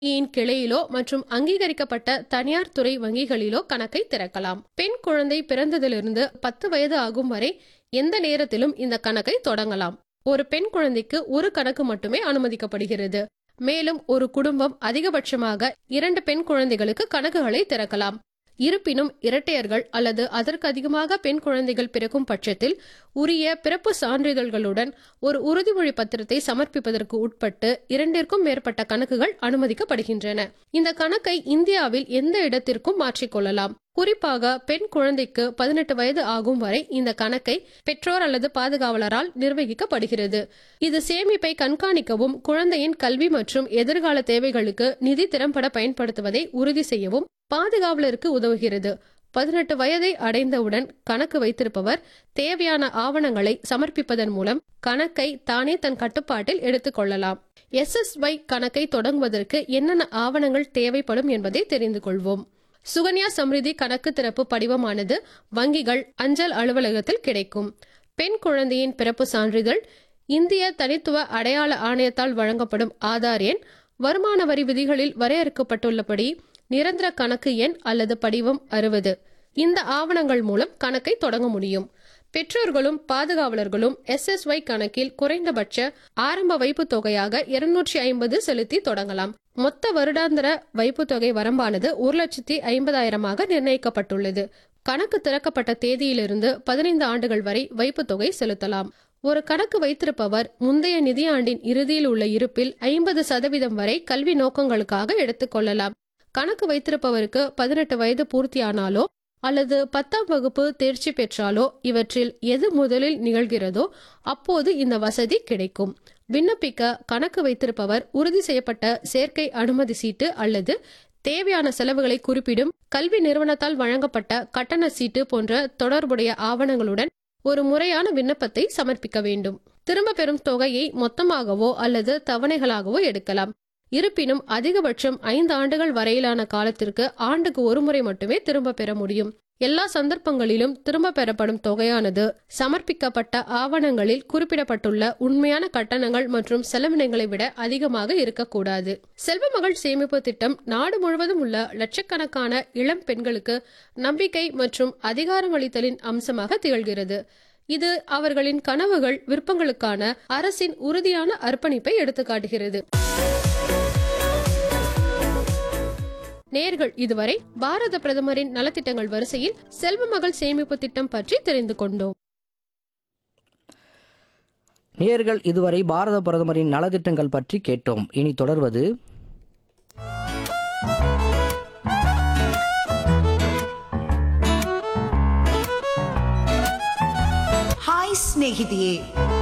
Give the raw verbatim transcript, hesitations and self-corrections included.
வங்கியின் கிளையிலோ மற்றும் அங்கீகரிக்கப்பட்ட தனியார் துறை வங்கிகளிலோ கணக்கை திறக்கலாம். பெண் குழந்தை பிறந்ததிலிருந்து பத்து வயது ஆகும் வரை எந்த நேரத்திலும் இந்த கணக்கை தொடங்கலாம். ஒரு பெண் குழந்தைக்கு ஒரு கணக்கு மட்டுமே அனுமதிக்கப்படுகிறது. மேலும் ஒரு குடும்பம் அதிகபட்சமாக இரண்டு பெண் குழந்தைகளுக்கு கணக்குகளை திறக்கலாம். இருப்பினும் இரட்டையர்கள் அல்லது அதற்கு அதிகமாக பெண் குழந்தைகள் பிறக்கும் பட்சத்தில் உரிய பிறப்பு சான்றிதழ்களுடன் ஒரு உறுதிமொழி பத்திரத்தை சமர்ப்பிப்பதற்கு உட்பட்டு இரண்டிற்கும் மேற்பட்ட கணக்குகள் அனுமதிக்கப்படுகின்றன. இந்த கணக்கை இந்தியாவில் எந்த இடத்திற்கும் மாற்றிக்கொள்ளலாம். குறிப்பாக பெண் குழந்தைக்கு பதினெட்டு வயது ஆகும் வரை இந்த கணக்கை பெற்றோர் அல்லது பாதுகாவலரால் நிர்வகிக்கப்படுகிறது. இது சேமிப்பை கண்காணிக்கவும் குழந்தையின் கல்வி மற்றும் எதிர்கால தேவைகளுக்கு நிதி திறம்பட பயன்படுத்துவதை உறுதி செய்யவும் பாதுகாவலருக்கு உதவுகிறது. பதினெட்டு வயதை அடைந்தவுடன் கணக்கு வைத்திருப்பவர் தேவையான ஆவணங்களை சமர்ப்பிப்பதன் மூலம் கணக்கை தானே தன் கட்டுப்பாட்டில் எடுத்துக் கொள்ளலாம். எஸ் எஸ் ஒய் கணக்கை தொடங்குவதற்கு என்னென்ன ஆவணங்கள் தேவைப்படும் என்பதை தெரிந்து கொள்வோம். சுகன்யா சம்ரிதி கணக்கு திறப்பு படிவமானது வங்கிகள், அஞ்சல் அலுவலகத்தில் கிடைக்கும். பெண் குழந்தையின் பிறப்பு சான்றிதழ், இந்திய தனித்துவ அடையாள ஆணையத்தால் வழங்கப்படும் ஆதார் எண், வருமான வரி விதிகளில் வரையறுக்கப்பட்டுள்ளபடி நிரந்தர கணக்கு எண் அல்லது படிவம் அறுபது. இந்த ஆவணங்கள் மூலம் கணக்கை தொடங்க முடியும். பெற்றோர்களும் பாதுகாவலர்களும் எஸ் எஸ் ஒய் கணக்கில் குறைந்தபட்ச ஆரம்ப வைப்பு தொகையாக இருநூற்றி ஐம்பது செலுத்தி தொடங்கலாம். மொத்த வருடாந்திர வைப்பு தொகை வரம்பானது ஒரு லட்சத்தி ஐம்பதாயிரமாக நிர்ணயிக்கப்பட்டுள்ளது. கணக்கு திறக்கப்பட்ட தேதியிலிருந்து பதினைந்து ஆண்டுகள் வரை வைப்பு தொகை செலுத்தலாம். ஒரு கணக்கு வைத்திருப்பவர் முந்தைய நிதியாண்டின் இறுதியில் உள்ள இருப்பில் ஐம்பது சதவீதம் வரை கல்வி நோக்கங்களுக்காக எடுத்துக் கொள்ளலாம். கணக்கு வைத்திருப்பவருக்கு பதினெட்டு வயது பூர்த்தியானாலோ அல்லது பத்தாம் வகுப்பு தேர்ச்சி பெற்றாலோ இவற்றில் எது முதலில் நிகழ்கிறதோ அப்போது இந்த வசதி கிடைக்கும். விண்ணப்பிக்க கணக்கு வைத்திருப்பவர் உறுதி செய்யப்பட்ட சேர்க்கை அனுமதி சீட்டு அல்லது தேவையான செலவுகளை குறிப்பிடும் கல்வி நிறுவனத்தால் வழங்கப்பட்ட கட்டண சீட்டு போன்ற தொடர்புடைய ஆவணங்களுடன் ஒரு முறையான விண்ணப்பத்தை சமர்ப்பிக்க வேண்டும். திரும்ப பெறும் தொகையை மொத்தமாகவோ அல்லது தவணைகளாகவோ எடுக்கலாம். இருப்பினும் அதிகபட்சம் ஐந்து ஆண்டுகள் வரையிலான காலத்திற்கு ஆண்டுக்கு ஒரு முறை மட்டுமே திரும்ப பெற முடியும். எல்லா சந்தர்ப்பங்களிலும் திரும்ப பெறப்படும் தொகையானது சமர்ப்பிக்கப்பட்ட ஆவணங்களில் குறிப்பிடப்பட்டுள்ள உண்மையான கட்டணங்கள் மற்றும் செலவினங்களை விட அதிகமாக இருக்கக்கூடாது. செல்வ மகள் சேமிப்பு திட்டம் நாடு முழுவதும் உள்ள லட்சக்கணக்கான இளம் பெண்களுக்கு நம்பிக்கை மற்றும் அதிகாரமளித்தலின் அம்சமாக திகழ்கிறது. இது அவர்களின் கனவுகள், விருப்பங்களுக்கான அரசின் உறுதியான அர்ப்பணிப்பை எடுத்துக்காட்டுகிறது. நேர்கள் இதுவரை பாரத பிரதமரின் நலத்திட்டங்கள் வரிசையில் செல்வ மகள் சேமிப்பு திட்டம் பற்றி தெரிந்து கொண்டோம். நேர்கள் இதுவரை பாரத பிரதமரின் நலத்திட்டங்கள் பற்றி கேட்டோம். இனி தொடர்வது ಹಾಯ್ ಸ್ನೇಹಿತೆಯೇ,